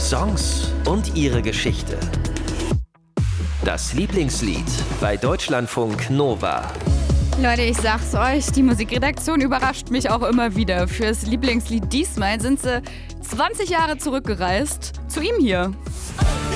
Songs und ihre Geschichte. Das Lieblingslied bei Deutschlandfunk Nova. Leute, ich sag's euch, die Musikredaktion überrascht mich auch immer wieder. Fürs Lieblingslied diesmal sind sie 20 Jahre zurückgereist zu ihm hier.